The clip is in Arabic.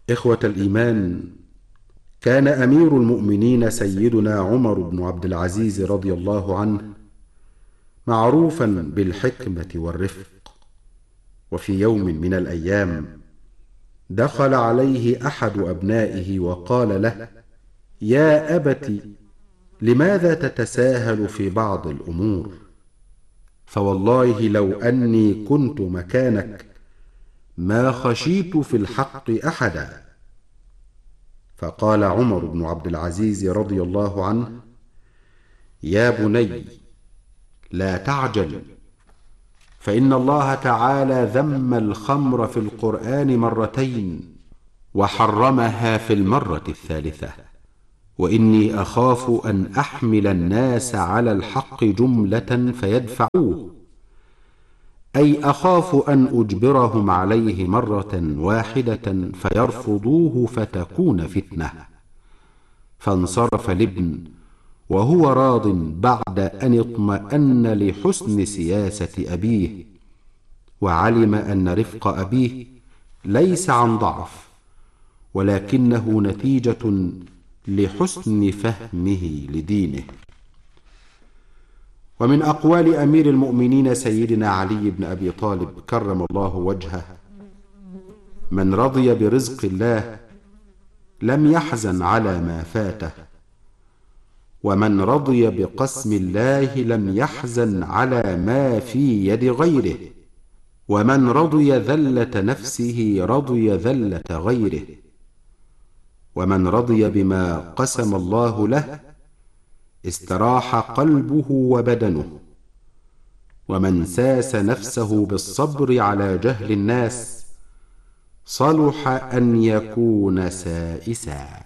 إخوة الإيمان، كان أمير المؤمنين سيدنا عمر بن عبد العزيز رضي الله عنه معروفا بالحكمة والرفق. وفي يوم من الأيام دخل عليه أحد أبنائه وقال له: يا أبت، لماذا تتساهل في بعض الأمور؟ فوالله لو أني كنت مكانك ما خشيت في الحق أحدا. فقال عمر بن عبد العزيز رضي الله عنه: يا بني، لا تعجل، فإن الله تعالى ذم الخمر في القرآن مرتين وحرمها في المرة الثالثة، وإني أخاف أن أحمل الناس على الحق جملة فيدفعوه، أي أخاف أن أجبرهم عليه مرة واحدة فيرفضوه فتكون فتنة. فانصرف الابن وهو راض بعد أن اطمأن لحسن سياسة أبيه، وعلم أن رفق أبيه ليس عن ضعف، ولكنه نتيجة لحسن فهمه لدينه. ومن أقوال أمير المؤمنين سيدنا علي بن أبي طالب كرم الله وجهه: من رضي برزق الله لم يحزن على ما فاته، ومن رضي بقسم الله لم يحزن على ما في يد غيره، ومن رضي ذلة نفسه رضي ذلة غيره، ومن رضي بما قسم الله له استراح قلبه وبدنه، ومن ساس نفسه بالصبر على جهل الناس صلح أن يكون سائسا.